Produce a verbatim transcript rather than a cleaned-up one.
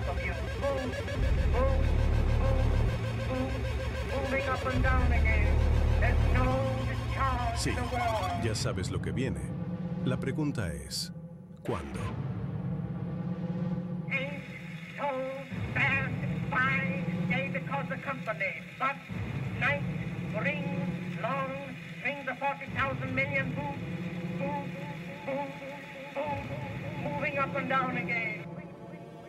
of you. Move, move, move, move, moving up and down again. There's no discharge Sí, in the world. ya sabes lo que viene. La pregunta es, ¿cuándo? Ain't so bad by day because the company, but night brings long, brings the forty thousand million boom, boom, boom, boom, moving up and down again.